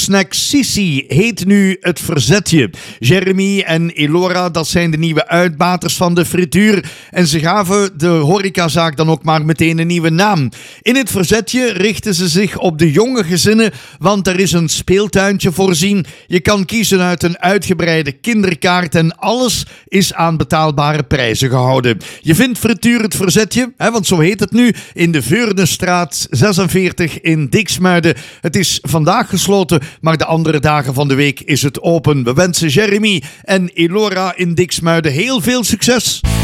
frituursnack Sissi heet nu Het Verzetje. Jeremy en Elora, dat zijn de nieuwe uitbaters van de frituur. En ze gaven de horecazaak dan ook maar meteen een nieuwe naam. In Het Verzetje richten ze zich op de jonge gezinnen, want er is een speeltuintje voorzien. Je kan kiezen uit een uitgebreide kinderkaart en alles is aan betaalbare prijzen gehouden. Je vindt frituur Het Verzetje, want zo heet het nu, in de Veurnestraat 46 in Diksmuiden. Het is vandaag gesloten, maar de andere dagen van de week is het open. We wensen Jeremy en Elora in Diksmuiden heel veel succes.